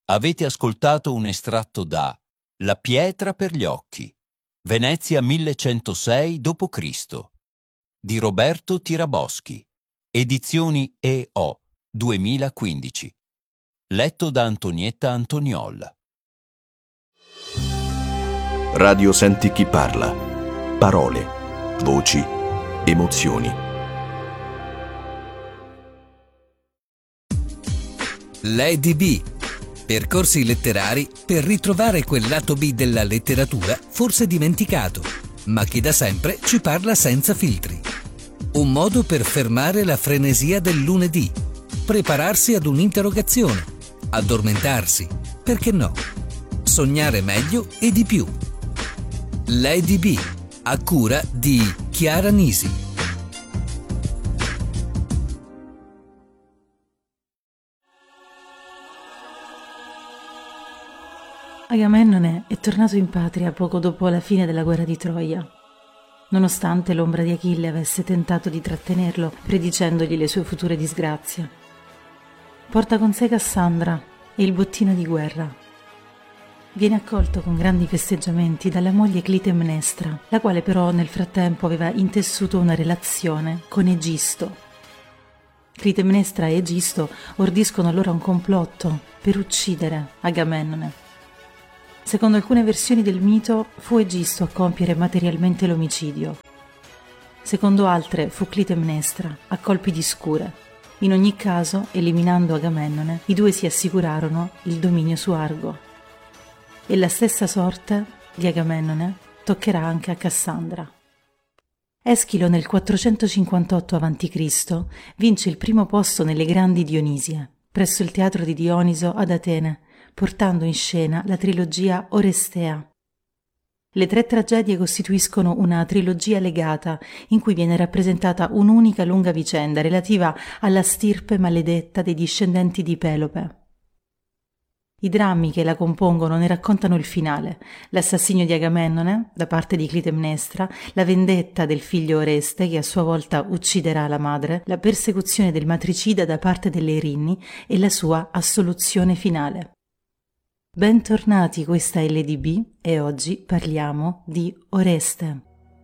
Avete ascoltato un estratto da La pietra per gli occhi, Venezia 1106 d.C. di Roberto Tiraboschi, edizioni EO 2015. Letto da Antonietta Antoniol. Radio Senti chi parla. Parole, voci, emozioni. Lady B. Percorsi letterari per ritrovare quel lato B della letteratura forse dimenticato, ma che da sempre ci parla senza filtri. Un modo per fermare la frenesia del lunedì, prepararsi ad un'interrogazione, addormentarsi, perché no? Sognare meglio e di più. Lady B, a cura di Chiara Nisi. Agamennone è tornato in patria poco dopo la fine della guerra di Troia, nonostante l'ombra di Achille avesse tentato di trattenerlo, predicendogli le sue future disgrazie. Porta con sé Cassandra e il bottino di guerra. Viene accolto con grandi festeggiamenti dalla moglie Clitemnestra, la quale però nel frattempo aveva intessuto una relazione con Egisto. Clitemnestra e Egisto ordiscono allora un complotto per uccidere Agamennone. Secondo alcune versioni del mito fu Egisto a compiere materialmente l'omicidio. Secondo altre fu Clitemnestra a colpi di scure. In ogni caso, eliminando Agamennone, i due si assicurarono il dominio su Argo. E la stessa sorte di Agamennone toccherà anche a Cassandra. Eschilo nel 458 a.C. vince il primo posto nelle Grandi Dionisie, presso il teatro di Dioniso ad Atene, portando in scena la trilogia Orestea. Le tre tragedie costituiscono una trilogia legata in cui viene rappresentata un'unica lunga vicenda relativa alla stirpe maledetta dei discendenti di Pelope. I drammi che la compongono ne raccontano il finale, l'assassinio di Agamennone da parte di Clitemnestra, la vendetta del figlio Oreste che a sua volta ucciderà la madre, la persecuzione del matricida da parte delle Erinni e la sua assoluzione finale. Bentornati, questa è LDB e oggi parliamo di Oreste.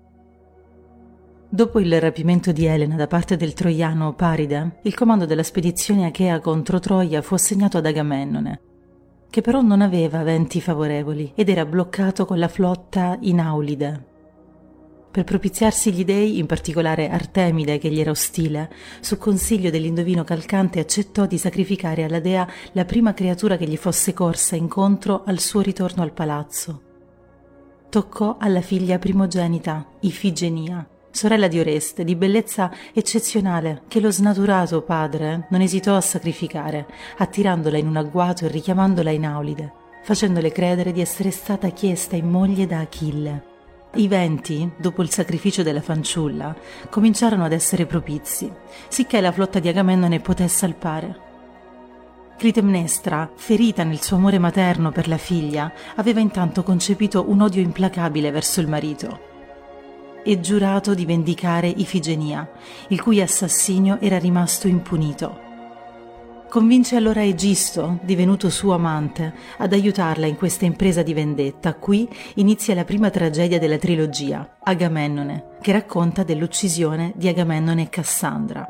Dopo il rapimento di Elena da parte del troiano Paride, il comando della spedizione achea contro Troia fu assegnato ad Agamennone, che però non aveva venti favorevoli ed era bloccato con la flotta in Aulide. Per propiziarsi gli dei, in particolare Artemide che gli era ostile, su consiglio dell'indovino Calcante accettò di sacrificare alla dea la prima creatura che gli fosse corsa incontro al suo ritorno al palazzo. Toccò alla figlia primogenita, Ifigenia, sorella di Oreste, di bellezza eccezionale, che lo snaturato padre non esitò a sacrificare, attirandola in un agguato e richiamandola in Aulide, facendole credere di essere stata chiesta in moglie da Achille. I venti, dopo il sacrificio della fanciulla, cominciarono ad essere propizi, sicché la flotta di Agamennone poté salpare. Clitemnestra, ferita nel suo amore materno per la figlia, aveva intanto concepito un odio implacabile verso il marito e giurato di vendicare Ifigenia, il cui assassinio era rimasto impunito. Convince allora Egisto, divenuto suo amante, ad aiutarla in questa impresa di vendetta. Qui inizia la prima tragedia della trilogia, Agamennone, che racconta dell'uccisione di Agamennone e Cassandra.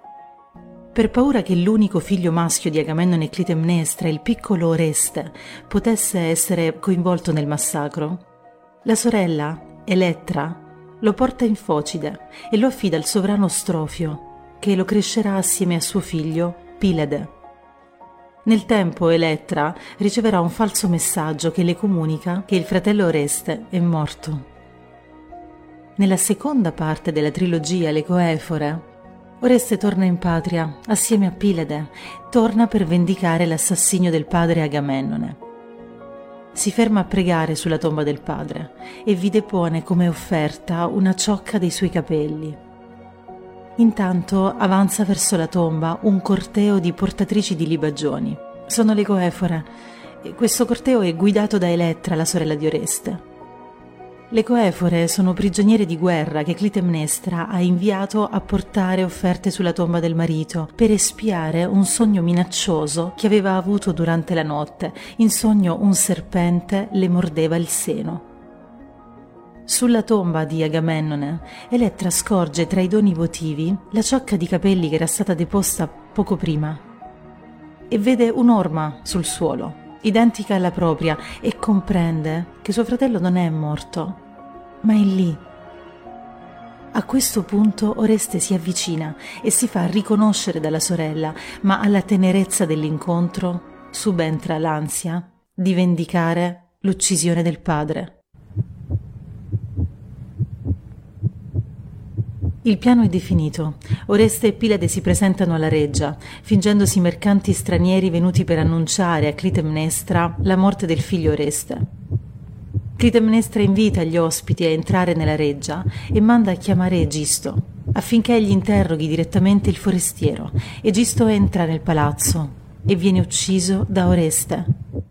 Per paura che l'unico figlio maschio di Agamennone e Clitemnestra, il piccolo Oreste, potesse essere coinvolto nel massacro, la sorella, Elettra, lo porta in Focide e lo affida al sovrano Strofio, che lo crescerà assieme a suo figlio Pilede. Nel tempo Elettra riceverà un falso messaggio che le comunica che il fratello Oreste è morto. Nella seconda parte della trilogia, le Coefore, Oreste torna in patria assieme a Pilede, torna per vendicare l'assassinio del padre Agamennone. Si ferma a pregare sulla tomba del padre e vi depone come offerta una ciocca dei suoi capelli. Intanto avanza verso la tomba un corteo di portatrici di libagioni. Sono le Coefore e questo corteo è guidato da Elettra, la sorella di Oreste. Le coefore sono prigioniere di guerra che Clitemnestra ha inviato a portare offerte sulla tomba del marito per espiare un sogno minaccioso che aveva avuto durante la notte. In sogno un serpente le mordeva il seno. Sulla tomba di Agamennone, Elettra scorge tra i doni votivi la ciocca di capelli che era stata deposta poco prima e vede un'orma sul suolo, identica alla propria, e comprende che suo fratello non è morto, ma è lì. A questo punto Oreste si avvicina e si fa riconoscere dalla sorella, ma alla tenerezza dell'incontro subentra l'ansia di vendicare l'uccisione del padre. Il piano è definito. Oreste e Pilade si presentano alla reggia, fingendosi mercanti stranieri venuti per annunciare a Clitemnestra la morte del figlio Oreste. Clitemnestra invita gli ospiti a entrare nella reggia e manda a chiamare Egisto, affinché egli interroghi direttamente il forestiero. Egisto entra nel palazzo e viene ucciso da Oreste.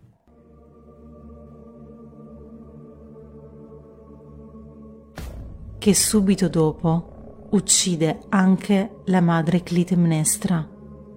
Che subito dopo uccide anche la madre Clitemnestra.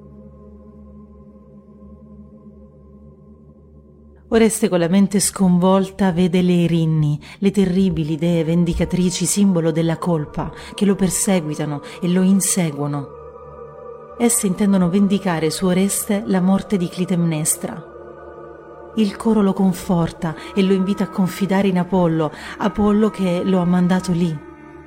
Oreste, con la mente sconvolta, vede le Erinni, le terribili dee vendicatrici, simbolo della colpa, che lo perseguitano e lo inseguono. Esse intendono vendicare su Oreste la morte di Clitemnestra. Il coro lo conforta e lo invita a confidare in Apollo che lo ha mandato lì.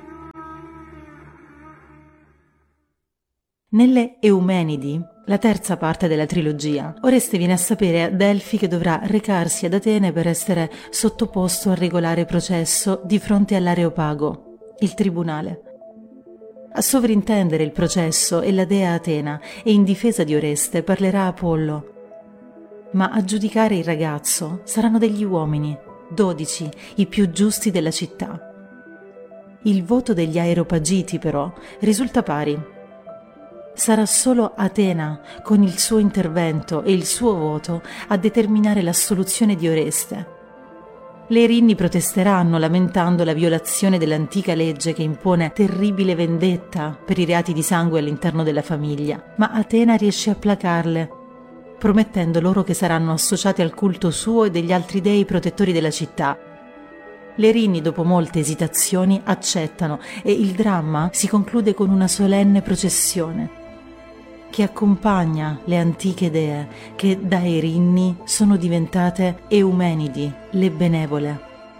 Nelle Eumenidi, la terza parte della trilogia, Oreste viene a sapere a Delfi che dovrà recarsi ad Atene per essere sottoposto a regolare processo di fronte all'Areopago, il tribunale. A sovrintendere il processo è la dea Atena e in difesa di Oreste parlerà Apollo. Ma a giudicare il ragazzo saranno degli uomini, 12, i più giusti della città. Il voto degli Areopagiti, però, risulta pari. Sarà solo Atena, con il suo intervento e il suo voto, a determinare l'assoluzione di Oreste. Le Erinni protesteranno lamentando la violazione dell'antica legge che impone terribile vendetta per i reati di sangue all'interno della famiglia, ma Atena riesce a placarle, promettendo loro che saranno associati al culto suo e degli altri dei protettori della città. Le Erinni, dopo molte esitazioni, accettano e il dramma si conclude con una solenne processione che accompagna le antiche dee che da Erinni sono diventate Eumenidi, le benevole.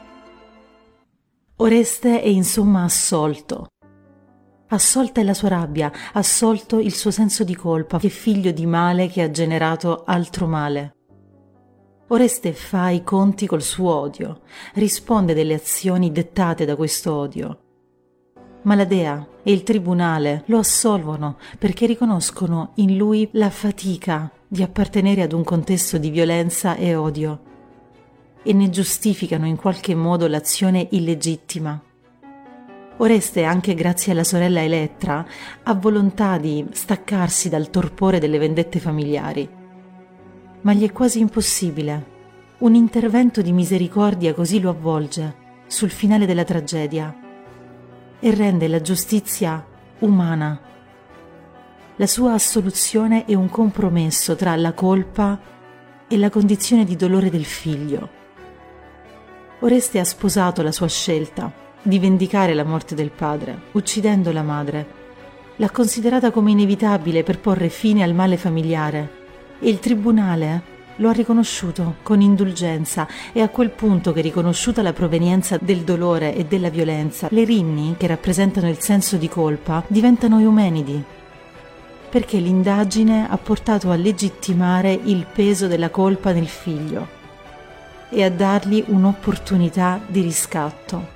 Oreste è insomma assolto. Assolta è la sua rabbia, assolto il suo senso di colpa, che è figlio di male che ha generato altro male. Oreste fa i conti col suo odio, risponde delle azioni dettate da questo odio. Ma la dea e il tribunale lo assolvono perché riconoscono in lui la fatica di appartenere ad un contesto di violenza e odio e ne giustificano in qualche modo l'azione illegittima. Oreste, anche grazie alla sorella Elettra, ha volontà di staccarsi dal torpore delle vendette familiari, ma gli è quasi impossibile. Un intervento di misericordia così lo avvolge sul finale della tragedia e rende la giustizia umana. La sua assoluzione è un compromesso tra la colpa e la condizione di dolore del figlio. Oreste ha sposato la sua scelta di vendicare la morte del padre, uccidendo la madre. L'ha considerata come inevitabile per porre fine al male familiare e il tribunale lo ha riconosciuto con indulgenza. È a quel punto che, riconosciuta la provenienza del dolore e della violenza, le Erinni, che rappresentano il senso di colpa, diventano Eumenidi, perché l'indagine ha portato a legittimare il peso della colpa nel figlio e a dargli un'opportunità di riscatto.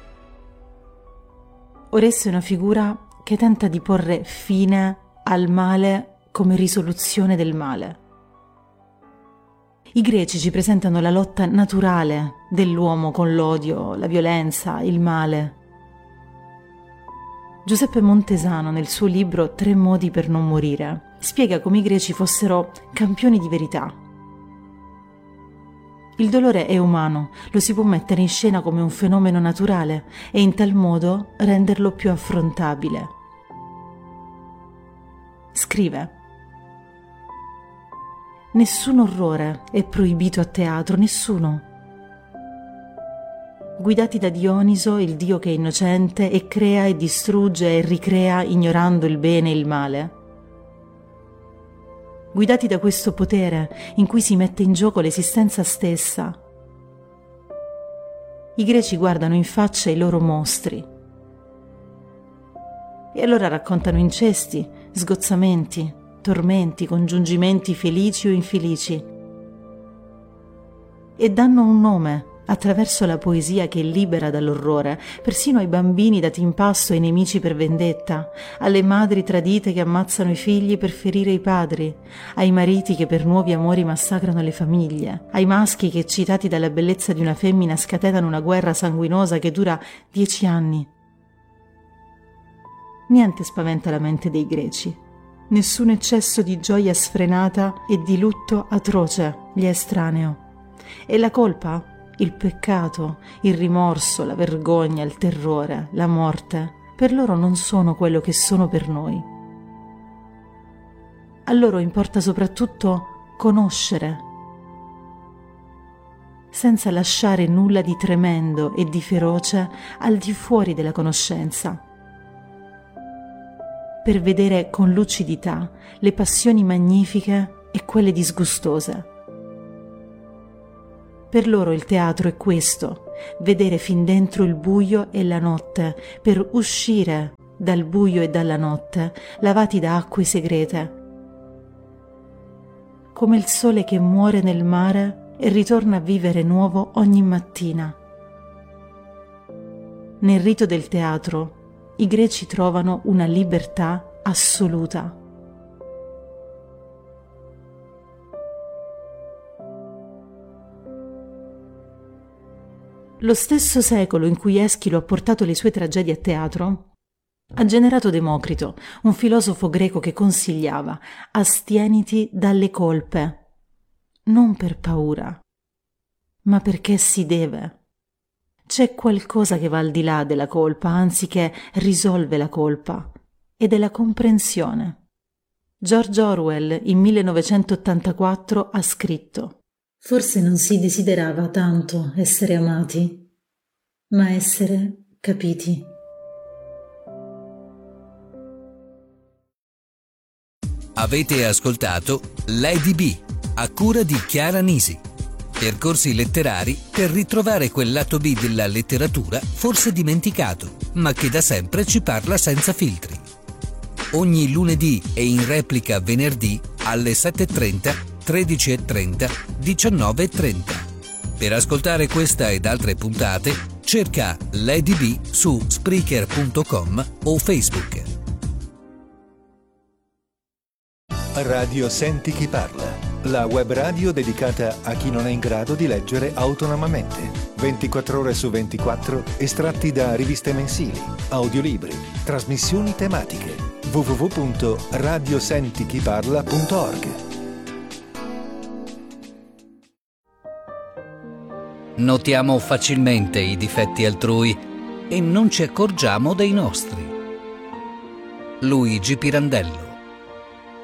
Oreste è una figura che tenta di porre fine al male come risoluzione del male. I greci ci presentano la lotta naturale dell'uomo con l'odio, la violenza, il male. Giuseppe Montesano, nel suo libro 3 modi per non morire, spiega come i greci fossero campioni di verità. Il dolore è umano, lo si può mettere in scena come un fenomeno naturale e in tal modo renderlo più affrontabile. Scrive: nessun orrore è proibito a teatro, nessuno. Guidati da Dioniso, il dio che è innocente e crea e distrugge e ricrea ignorando il bene e il male. Guidati da questo potere in cui si mette in gioco l'esistenza stessa. I greci guardano in faccia i loro mostri e allora raccontano incesti, sgozzamenti, tormenti, congiungimenti felici o infelici e danno un nome attraverso la poesia che libera dall'orrore, persino ai bambini dati in pasto ai nemici per vendetta, alle madri tradite che ammazzano i figli per ferire i padri, ai mariti che per nuovi amori massacrano le famiglie, ai maschi che, eccitati dalla bellezza di una femmina, scatenano una guerra sanguinosa che dura 10 anni. Niente spaventa la mente dei greci. Nessun eccesso di gioia sfrenata e di lutto atroce gli è estraneo. E la colpa? Il peccato, il rimorso, la vergogna, il terrore, la morte, per loro non sono quello che sono per noi. A loro importa soprattutto conoscere, senza lasciare nulla di tremendo e di feroce al di fuori della conoscenza, per vedere con lucidità le passioni magnifiche e quelle disgustose. Per loro il teatro è questo, vedere fin dentro il buio e la notte, per uscire dal buio e dalla notte, lavati da acque segrete. Come il sole che muore nel mare e ritorna a vivere nuovo ogni mattina. Nel rito del teatro, i greci trovano una libertà assoluta. Lo stesso secolo in cui Eschilo ha portato le sue tragedie a teatro ha generato Democrito, un filosofo greco che consigliava: astieniti dalle colpe, non per paura, ma perché si deve. C'è qualcosa che va al di là della colpa, anzi che risolve la colpa, ed è la comprensione. George Orwell in 1984 ha scritto: forse non si desiderava tanto essere amati, ma essere capiti. Avete ascoltato Lady B, a cura di Chiara Nisi. Percorsi letterari per ritrovare quel lato B della letteratura forse dimenticato, ma che da sempre ci parla senza filtri. Ogni lunedì e in replica venerdì alle 7:30, 13:30, 19:30. Per ascoltare questa ed altre puntate, cerca Lady B su Spreaker.com o Facebook. Radio Senti Chi Parla, la web radio dedicata a chi non è in grado di leggere autonomamente. 24 ore su 24, estratti da riviste mensili, audiolibri, trasmissioni tematiche. www.radiosentichiparla.org. Notiamo facilmente i difetti altrui e non ci accorgiamo dei nostri. Luigi Pirandello.